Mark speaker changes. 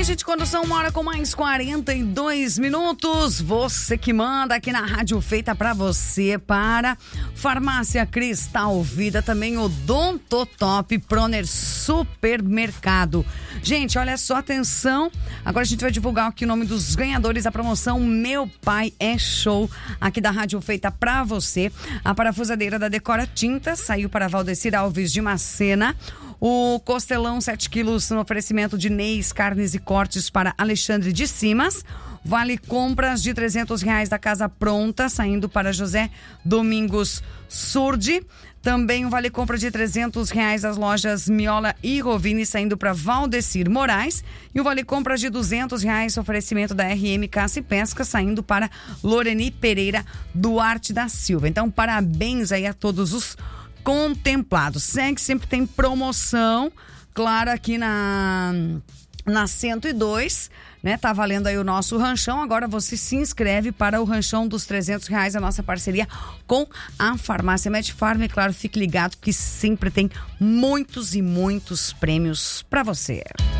Speaker 1: gente, condução 1h com mais 42 minutos. Você que manda aqui na rádio feita pra você, para Farmácia Cristal Vida, também Odontotop, Proner Supermercado. Gente, olha só, atenção. Agora a gente vai divulgar aqui o nome dos ganhadores da promoção Meu Pai é Show, aqui da rádio feita pra você. A parafusadeira da Decora Tintas saiu para Valdecir Alves de Macena. O costelão 7 quilos no oferecimento de Neis Carnes e Cortes para Alexandre de Simas. Vale compras de R$300 da Casa Pronta, saindo para José Domingos Surdi. Também o vale compra de R$300 das lojas Miola e Rovini, saindo para Valdecir Moraes. E o vale compra de R$200, oferecimento da RM Caça e Pesca, saindo para Loreni Pereira Duarte da Silva. Então, parabéns aí a todos os contemplados. Segue, sempre tem promoção, claro, aqui na 102, né? Tá valendo aí o nosso ranchão. Agora você se inscreve para o ranchão dos R$300, a nossa parceria com a Farmácia Medfarm. E claro, fique ligado que sempre tem muitos e muitos prêmios para você.